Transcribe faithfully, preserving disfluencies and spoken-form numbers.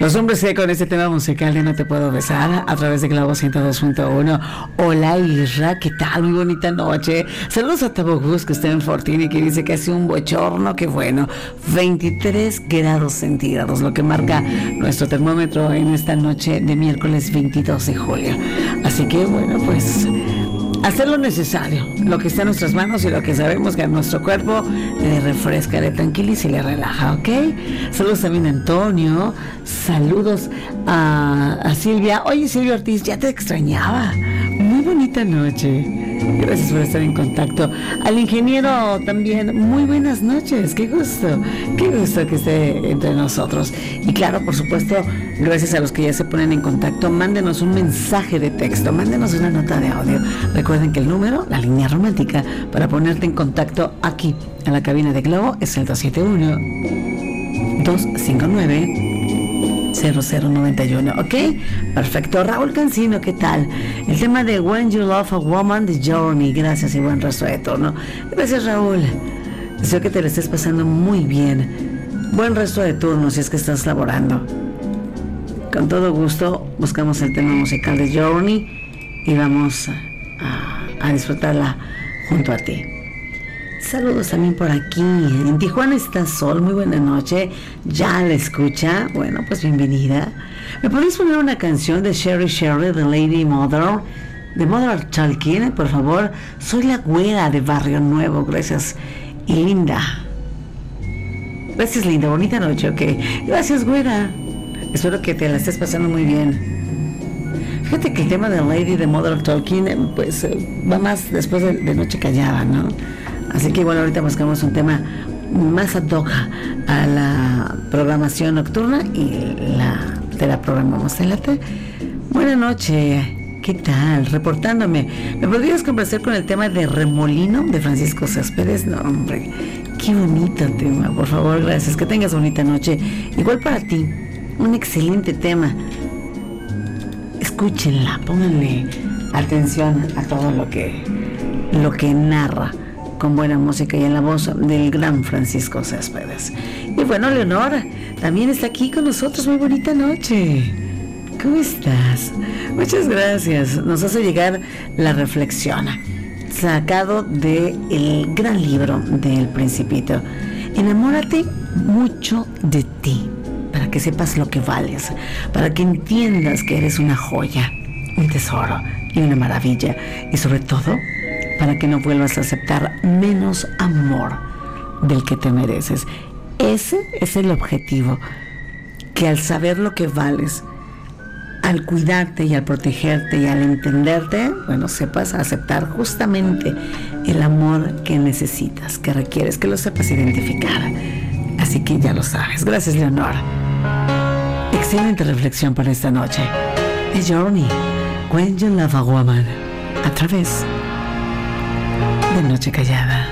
Los hombres que con este tema musical de No Te Puedo Besar a través de Globo ciento dos punto uno. Hola Isra, ¿qué tal? Muy bonita noche. Saludos a Tabogus que está en Fortini, que dice que hace un bochorno, que bueno, veintitrés grados centígrados, lo que marca nuestro termómetro en esta noche de miércoles veintidós de julio. Así que bueno, pues hacer lo necesario, lo que está en nuestras manos y lo que sabemos que a nuestro cuerpo le refresca, le tranquiliza y le relaja, ¿ok? Saludos también a Antonio, saludos a, a Silvia. Oye, Silvia Ortiz, ya te extrañaba. Muy bonita noche. Gracias por estar en contacto. Al ingeniero también, muy buenas noches. Qué gusto, qué gusto que esté entre nosotros. Y claro, por supuesto, gracias a los que ya se ponen en contacto, mándenos un mensaje de texto, mándenos una nota de audio. Recuerden que el número, la línea romántica, para ponerte en contacto aquí, en la cabina de Globo, es el dos siete uno, dos cinco nueve, cero cero nueve uno, ¿ok? Perfecto. Raúl Cancino, ¿qué tal? El tema de When You Love a Woman, The Journey. Gracias y buen resto de turno. Gracias, Raúl. Deseo que te lo estés pasando muy bien. Buen resto de turno si es que estás laborando. Con todo gusto buscamos el tema musical de Journey y vamos a, a disfrutarla junto a ti. Saludos también por aquí. En Tijuana está Sol, muy buena noche. Ya la escucha. Bueno, pues bienvenida. ¿Me podéis poner una canción de Sherry Sherry, The Lady Mother, de Mother Talking, por favor? Soy la güera de Barrio Nuevo, gracias. Y linda. Gracias, linda, bonita noche, ok. Gracias, güera. Espero que te la estés pasando muy bien. Fíjate que el tema de Lady de Mother Talking, pues va más después de, de Noche Callada, ¿no? Así que bueno, ahorita buscamos un tema más ad hoc a la programación nocturna y la, te la programamos en la T. Buenas noches, ¿qué tal? Reportándome. ¿Me podrías complacer con el tema de Remolino de Francisco Céspedes? No, hombre, qué bonito tema, por favor, gracias. Que tengas bonita noche. Igual para ti, un excelente tema. Escúchenla, pónganle atención a todo lo que, lo que narra, con buena música y en la voz del gran Francisco Céspedes. Y bueno, Leonora también está aquí con nosotros. Muy bonita noche. ¿Cómo estás? Muchas gracias. Nos hace llegar la reflexión, sacado del gran libro del Principito. Enamórate mucho de ti, para que sepas lo que vales, para que entiendas que eres una joya, un tesoro y una maravilla, y sobre todo para que no vuelvas a aceptar menos amor del que te mereces. Ese es el objetivo, que al saber lo que vales, al cuidarte y al protegerte y al entenderte, bueno, sepas aceptar justamente el amor que necesitas, que requieres, que lo sepas identificar. Así que ya lo sabes. Gracias, Leonor. Excelente reflexión para esta noche. The Journey, When You Love a Woman, a través de Noche Callada.